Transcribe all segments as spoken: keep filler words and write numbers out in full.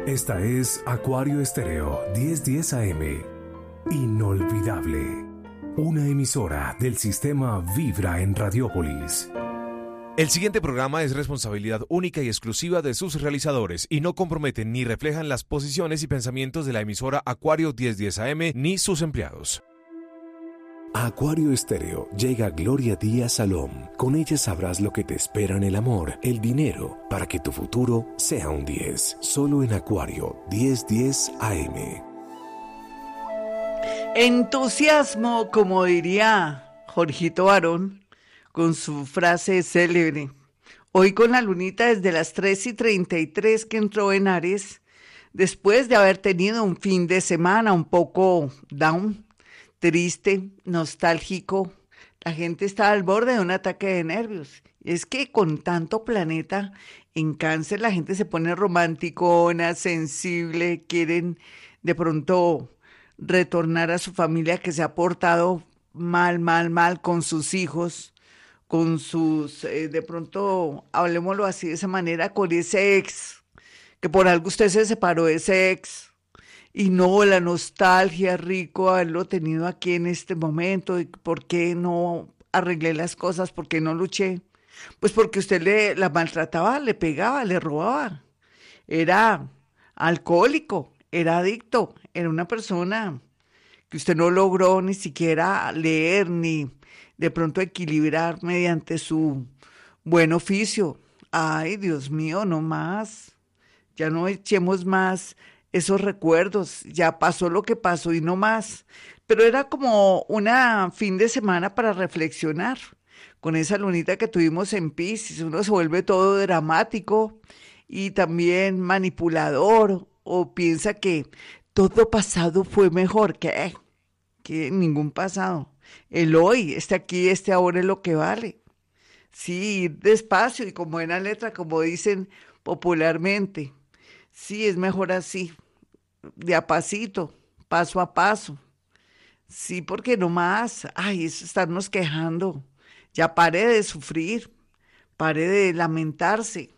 Esta es Acuario Estéreo diez diez A M. Inolvidable. Una emisora del sistema Vibra en Radiópolis. El siguiente programa es responsabilidad única y exclusiva de sus realizadores y no comprometen ni reflejan las posiciones y pensamientos de la emisora Acuario diez diez A M ni sus empleados. A Acuario Estéreo llega Gloria Díaz Salom. Con ella sabrás lo que te espera en el amor, el dinero, para que tu futuro sea un diez. Solo en Acuario diez diez A M. Entusiasmo, como diría Jorgito Barón, con su frase célebre. Hoy con la lunita desde las tres y treinta y tres que entró en Aries, después de haber tenido un fin de semana un poco down, triste, nostálgico, la gente está al borde de un ataque de nervios. Es que con tanto planeta en Cáncer la gente se pone romanticona, sensible, quieren de pronto retornar a su familia que se ha portado mal, mal, mal con sus hijos, con sus, eh, de pronto, hablemoslo así de esa manera, con ese ex, que por algo usted se separó de ese ex. Y no, la nostalgia, rico haberlo tenido aquí en este momento. ¿Y por qué no arreglé las cosas? ¿Por qué no luché? Pues porque usted le la maltrataba, le pegaba, le robaba. Era alcohólico, era adicto, era una persona que usted no logró ni siquiera leer ni de pronto equilibrar mediante su buen oficio. Ay, Dios mío, no más. Ya no echemos más esos recuerdos, ya pasó lo que pasó y no más, pero era como una fin de semana para reflexionar, con esa lunita que tuvimos en Piscis, uno se vuelve todo dramático y también manipulador, o piensa que todo pasado fue mejor, que, que ningún pasado, el hoy, este aquí, este ahora es lo que vale, sí, ir despacio y con buena letra, como dicen popularmente. Sí, es mejor así, de a pasito, paso a paso. Sí, porque no más, ay, es estarnos quejando. Ya pare de sufrir, pare de lamentarse.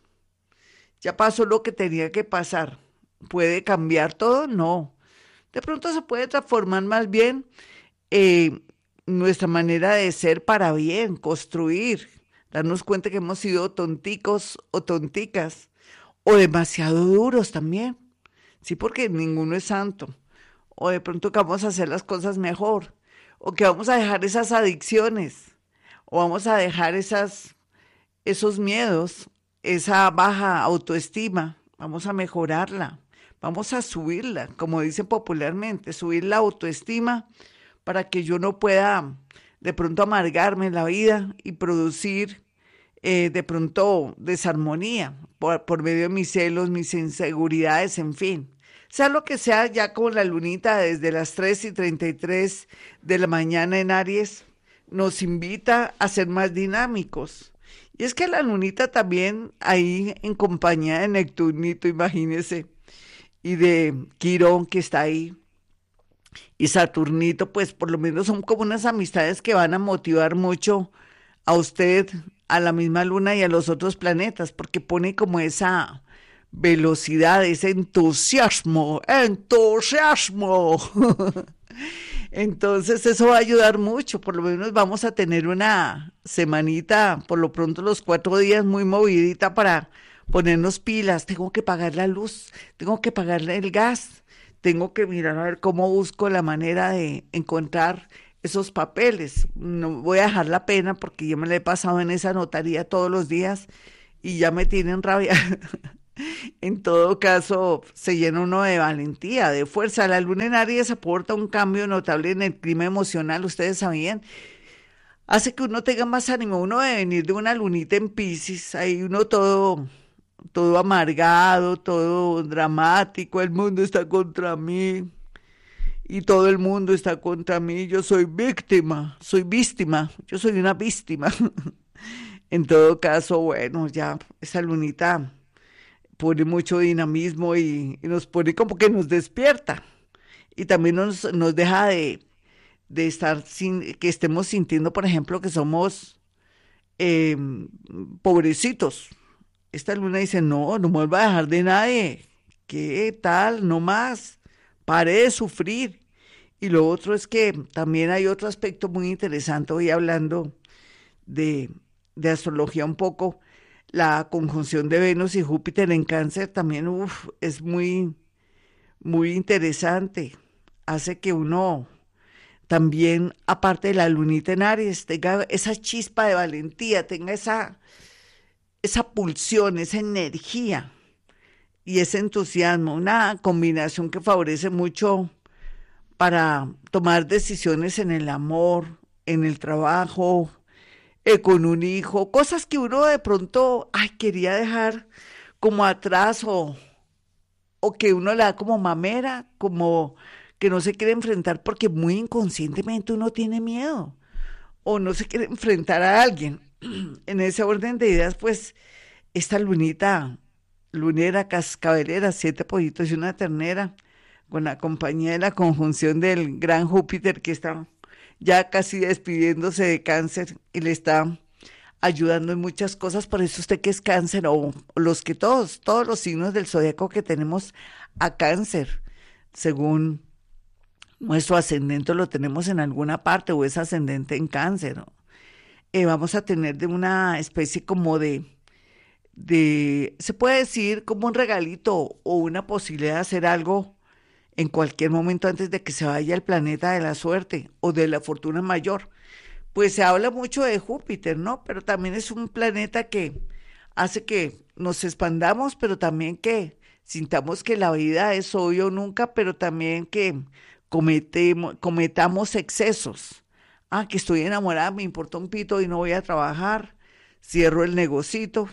Ya pasó lo que tenía que pasar. ¿Puede cambiar todo? No. De pronto se puede transformar más bien eh, nuestra manera de ser para bien, construir, darnos cuenta que hemos sido tonticos o tonticas. O demasiado duros también, sí, porque ninguno es santo. O de pronto que vamos a hacer las cosas mejor, o que vamos a dejar esas adicciones, o vamos a dejar esas, esos miedos, esa baja autoestima, vamos a mejorarla, vamos a subirla, como dicen popularmente, subir la autoestima para que yo no pueda de pronto amargarme en la vida y producir Eh, de pronto desarmonía por, por medio de mis celos, mis inseguridades, en fin. Sea lo que sea, ya con la lunita desde las tres y treinta y tres de la mañana en Aries, nos invita a ser más dinámicos. Y es que la lunita también ahí en compañía de Neptunito, imagínese, y de Quirón que está ahí, y Saturnito, pues por lo menos son como unas amistades que van a motivar mucho a usted, a la misma luna y a los otros planetas, porque pone como esa velocidad, ese entusiasmo, entusiasmo. Entonces eso va a ayudar mucho, por lo menos vamos a tener una semanita, por lo pronto los cuatro días muy movidita para ponernos pilas. Tengo que pagar la luz, tengo que pagar el gas, tengo que mirar a ver cómo busco la manera de encontrar esos papeles. No voy a dejar la pena porque yo me la he pasado en esa notaría todos los días y ya me tienen rabia. En todo caso, se llena uno de valentía, de fuerza. La luna en Aries aporta un cambio notable en el clima emocional, ustedes sabían. Hace que uno tenga más ánimo, uno de venir de una lunita en Piscis, ahí uno todo, todo amargado, todo dramático, el mundo está contra mí. Y todo el mundo está contra mí, yo soy víctima, soy víctima, yo soy una víctima. En todo caso, bueno, ya esa lunita pone mucho dinamismo y, y nos pone como que nos despierta. Y también nos, nos deja de, de estar sin, que estemos sintiendo, por ejemplo, que somos eh, pobrecitos. Esta luna dice, no, no me vuelva a dejar de nadie. ¿qué tal? No más, pare de sufrir. Y lo otro es que también hay otro aspecto muy interesante, hoy hablando de, de astrología un poco, la conjunción de Venus y Júpiter en Cáncer también uf, es muy, muy interesante. Hace que uno también, aparte de la lunita en Aries, tenga esa chispa de valentía, tenga esa, esa pulsión, esa energía y ese entusiasmo, una combinación que favorece mucho para tomar decisiones en el amor, en el trabajo, eh, con un hijo, cosas que uno de pronto, ay, quería dejar como atrás o, o que uno le da como mamera, como que no se quiere enfrentar porque muy inconscientemente uno tiene miedo o no se quiere enfrentar a alguien. En ese orden de ideas, pues, esta lunita, lunera, cascabelera, siete pollitos y una ternera, con la compañía de la conjunción del gran Júpiter que está ya casi despidiéndose de Cáncer y le está ayudando en muchas cosas. Por eso usted que es Cáncer o, o los que todos, todos los signos del zodiaco que tenemos a Cáncer, según nuestro ascendente lo tenemos en alguna parte o es ascendente en Cáncer, ¿no? Eh, vamos a tener de una especie como de, de, se puede decir como un regalito o una posibilidad de hacer algo en cualquier momento antes de que se vaya el planeta de la suerte o de la fortuna mayor. Pues se habla mucho de Júpiter, ¿no? Pero también es un planeta que hace que nos expandamos, pero también que sintamos que la vida es hoy o nunca, pero también que cometemos, cometamos excesos. Ah, que estoy enamorada, me importa un pito y no voy a trabajar, cierro el negocito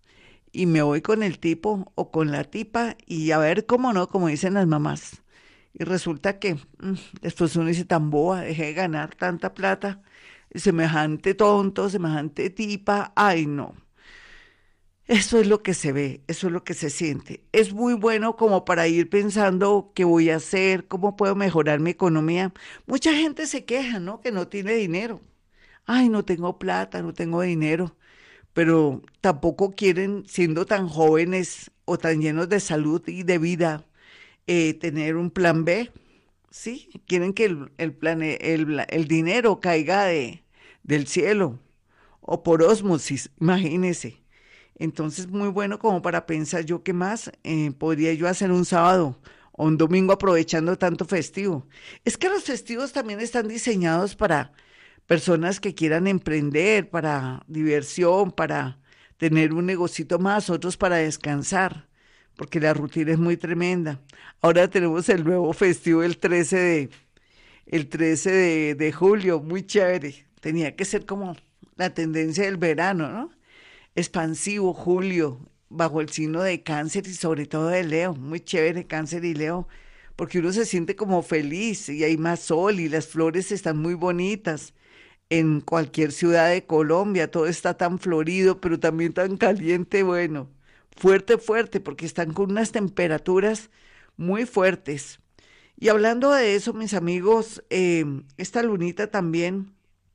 y me voy con el tipo o con la tipa y a ver cómo no, como dicen las mamás. Y resulta que mmm, después uno dice tan boba, dejé de ganar tanta plata, semejante tonto, semejante tipa, ay no. Eso es lo que se ve, eso es lo que se siente. Es muy bueno como para ir pensando qué voy a hacer, cómo puedo mejorar mi economía. Mucha gente se queja, ¿no? Que no tiene dinero. Ay, no tengo plata, no tengo dinero. Pero tampoco quieren, siendo tan jóvenes o tan llenos de salud y de vida, eh, tener un plan B. Sí, quieren que el, el, plan, el, el dinero caiga de, del cielo o por ósmosis, imagínense. Entonces, muy bueno como para pensar yo qué más eh, podría yo hacer un sábado o un domingo aprovechando tanto festivo. Es que los festivos también están diseñados para personas que quieran emprender, para diversión, para tener un negocito más, otros para descansar, porque la rutina es muy tremenda. Ahora tenemos el nuevo festivo el trece de, el trece de, de julio, muy chévere. Tenía que ser como la tendencia del verano, ¿no? Expansivo, julio, bajo el signo de Cáncer y sobre todo de Leo, muy chévere Cáncer y Leo, porque uno se siente como feliz y hay más sol y las flores están muy bonitas. En cualquier ciudad de Colombia todo está tan florido, pero también tan caliente, bueno, fuerte, fuerte, porque están con unas temperaturas muy fuertes. Y hablando de eso, mis amigos, eh, esta lunita también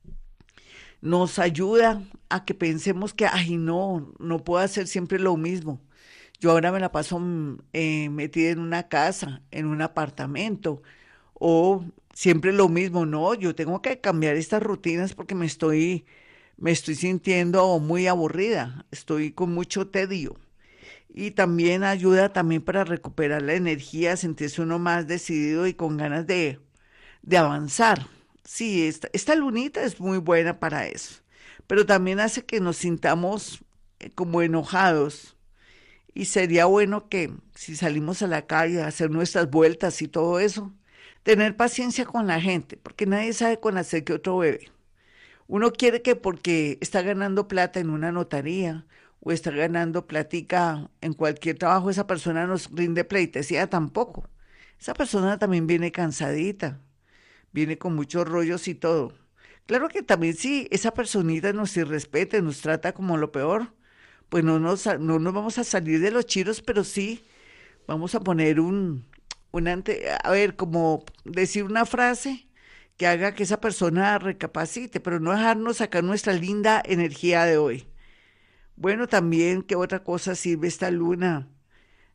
nos ayuda a que pensemos que, ay, no, no puedo hacer siempre lo mismo. Yo ahora me la paso eh, metida en una casa, en un apartamento, o siempre lo mismo. No, yo tengo que cambiar estas rutinas porque me estoy, me estoy sintiendo muy aburrida, estoy con mucho tedio. Y también ayuda también para recuperar la energía, sentirse uno más decidido y con ganas de, de avanzar. Sí, esta, esta lunita es muy buena para eso, pero también hace que nos sintamos eh, como enojados y sería bueno que si salimos a la calle a hacer nuestras vueltas y todo eso, tener paciencia con la gente, porque nadie sabe con la sed que otro bebe. Uno quiere que porque está ganando plata en una notaría o está ganando platica en cualquier trabajo, esa persona nos rinde pleitesía tampoco. Esa persona también viene cansadita, viene con muchos rollos y todo. Claro que también si esa personita nos irrespeta, nos trata como lo peor, pues no nos, no nos vamos a salir de los chiros, pero sí vamos a poner un, un ante, a ver, como decir una frase que haga que esa persona recapacite, pero no dejarnos sacar nuestra linda energía de hoy. Bueno, también, ¿qué otra cosa sirve esta luna?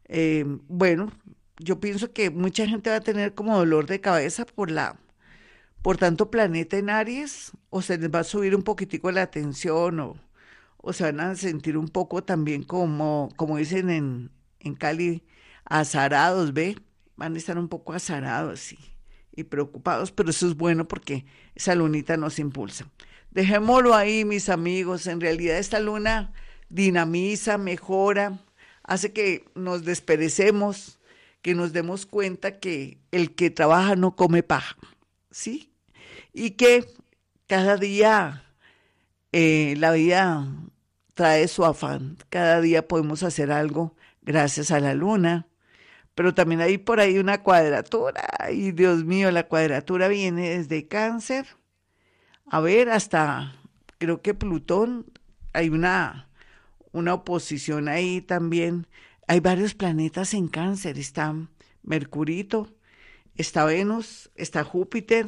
Eh, bueno, yo pienso que mucha gente va a tener como dolor de cabeza por la, por tanto planeta en Aries, o se les va a subir un poquitico la tensión, o, o se van a sentir un poco también como, como dicen en, en Cali, azarados, ¿ve? Van a estar un poco azarados y, y preocupados, pero eso es bueno porque esa lunita nos impulsa. Dejémoslo ahí, mis amigos. En realidad esta luna dinamiza, mejora, hace que nos desperecemos, que nos demos cuenta que el que trabaja no come paja, ¿sí? Y que cada día eh, la vida trae su afán, cada día podemos hacer algo gracias a la luna, pero también hay por ahí una cuadratura, y Dios mío, la cuadratura viene desde Cáncer, a ver, hasta, creo que Plutón, hay una, una oposición ahí también, hay varios planetas en Cáncer, está Mercurito, está Venus, está Júpiter,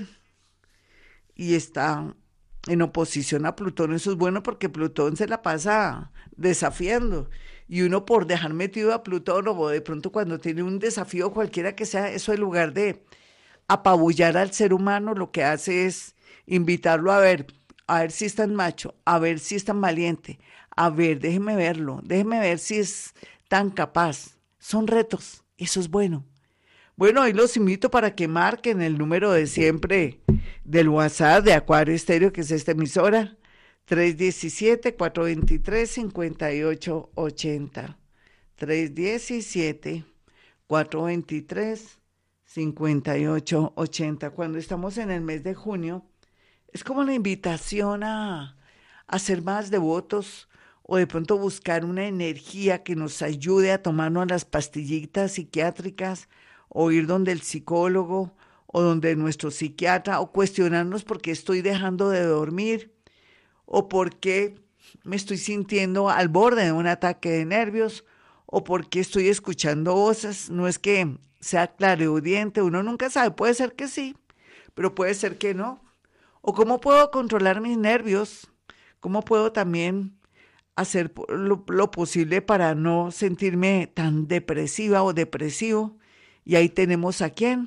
y está en oposición a Plutón. Eso es bueno porque Plutón se la pasa desafiando, y uno por dejar metido a Plutón, o de pronto cuando tiene un desafío cualquiera que sea, eso en lugar de apabullar al ser humano, lo que hace es invitarlo a ver, a ver si es tan macho, a ver si es tan valiente, a ver, déjeme verlo, déjeme ver si es tan capaz. Son retos, eso es bueno. Bueno, hoy los invito para que marquen el número de siempre del WhatsApp de Acuario Estéreo, que es esta emisora, tres uno siete, cuatro dos tres, cinco ocho ocho cero. tres uno siete, cuatro dos tres, cinco ocho ocho cero. Cuando estamos en el mes de junio, es como la invitación a, a ser más devotos, o de pronto buscar una energía que nos ayude a tomarnos las pastillitas psiquiátricas, o ir donde el psicólogo o donde nuestro psiquiatra, o cuestionarnos por qué estoy dejando de dormir, o por qué me estoy sintiendo al borde de un ataque de nervios, o por qué estoy escuchando voces. No es que sea clariaudiente, uno nunca sabe, puede ser que sí, pero puede ser que no. O cómo puedo controlar mis nervios, cómo puedo también hacer lo, lo posible para no sentirme tan depresiva o depresivo. Y ahí tenemos a quién.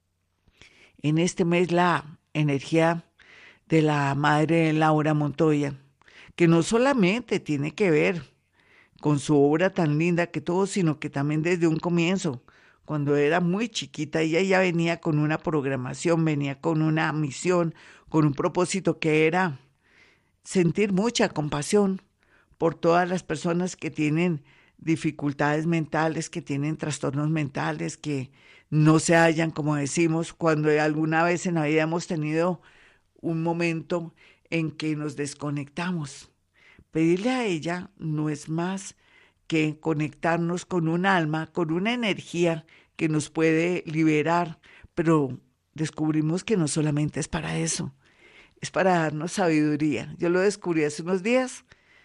En este mes la energía de la madre Laura Montoya, que no solamente tiene que ver con su obra tan linda que todo, sino que también desde un comienzo, cuando era muy chiquita, ella ya venía con una programación, venía con una misión, con un propósito que era sentir mucha compasión por todas las personas que tienen dificultades mentales, que tienen trastornos mentales, que no se hallan, como decimos, cuando alguna vez en la vida hemos tenido un momento en que nos desconectamos. Pedirle a ella no es más que conectarnos con un alma, con una energía que nos puede liberar, pero descubrimos que no solamente es para eso, es para darnos sabiduría. Yo lo descubrí hace unos días,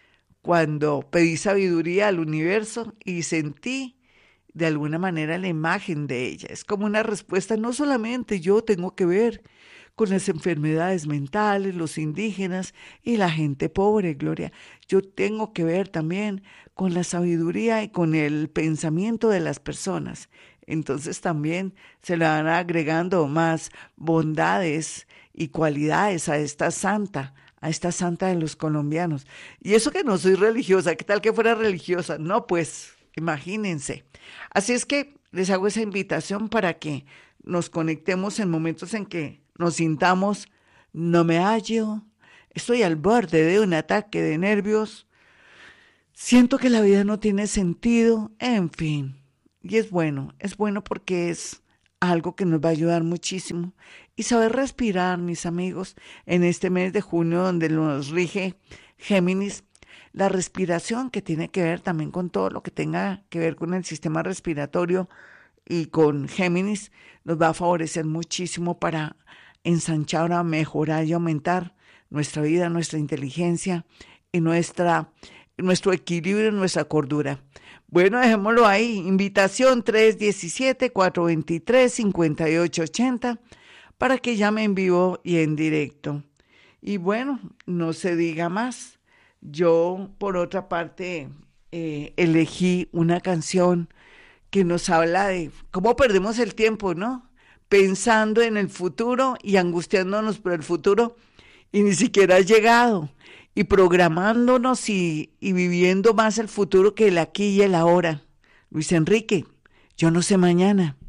cuando pedí sabiduría al universo y sentí de alguna manera la imagen de ella. Es como una respuesta, no solamente yo tengo que ver con las enfermedades mentales, los indígenas y la gente pobre, Gloria. Yo tengo que ver también con la sabiduría y con el pensamiento de las personas. Entonces también se le van agregando más bondades y cualidades a esta santa, a esta santa de los colombianos. Y eso que no soy religiosa, ¿qué tal que fuera religiosa? No, pues, imagínense. Así es que les hago esa invitación para que nos conectemos en momentos en que nos sintamos, no me hallo, estoy al borde de un ataque de nervios, siento que la vida no tiene sentido, en fin. Y es bueno, es bueno porque es algo que nos va a ayudar muchísimo. Y saber respirar, mis amigos, en este mes de junio donde nos rige Géminis, la respiración, que tiene que ver también con todo lo que tenga que ver con el sistema respiratorio, y con Géminis nos va a favorecer muchísimo para ensanchar, a mejorar y aumentar nuestra vida, nuestra inteligencia y nuestra, nuestro equilibrio, nuestra cordura. Bueno, dejémoslo ahí. Invitación tres uno siete, cuatro dos tres, cinco ocho ocho cero para que llame en vivo y en directo. Y bueno, no se diga más. Yo, por otra parte, eh, elegí una canción que nos habla de cómo perdemos el tiempo, ¿no? Pensando en el futuro y angustiándonos por el futuro y ni siquiera ha llegado, y programándonos y, y viviendo más el futuro que el aquí y el ahora. Luis Enrique, yo no sé mañana,